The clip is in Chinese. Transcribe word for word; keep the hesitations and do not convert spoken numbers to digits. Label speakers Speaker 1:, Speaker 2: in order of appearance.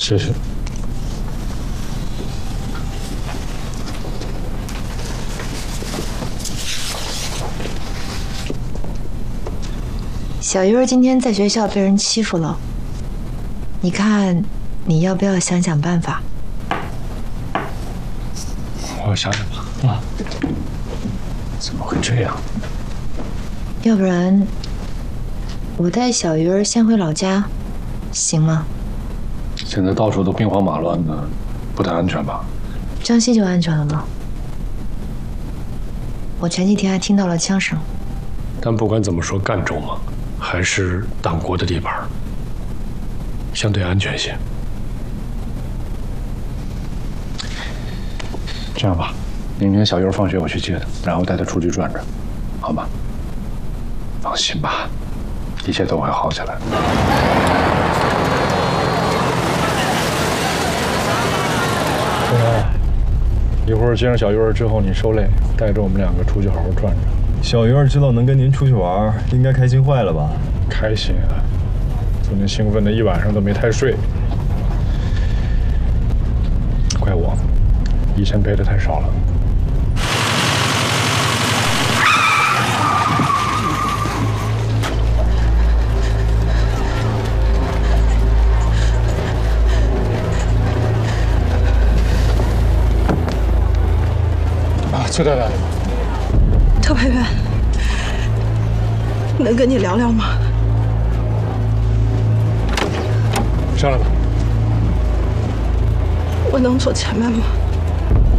Speaker 1: 谢谢。
Speaker 2: 小鱼儿今天在学校被人欺负了，你看，你要不要想想办法？
Speaker 1: 我想想吧。啊，怎么会这样？
Speaker 2: 要不然，我带小鱼儿先回老家，行吗？
Speaker 1: 现在到处都兵荒马乱的，不太安全吧？
Speaker 2: 张希就安全了吗？我前几天还听到了枪声。
Speaker 1: 但不管怎么说，赣州嘛，还是党国的地盘，相对安全些。这样吧，明天小优放学我去接她，然后带她出去转转，好吗？放心吧，一切都会好起来。对，一会儿接上小优之后，你受累，带着我们两个出去好好转转。
Speaker 3: 小鱼儿知道能跟您出去玩，应该开心坏了吧？
Speaker 1: 开心啊！昨天兴奋的一晚上都没太睡。怪我，以前陪的太少了。啊，崔太太。
Speaker 4: 特派员，能跟你聊聊吗？
Speaker 1: 上来吧。
Speaker 4: 我能坐前面吗？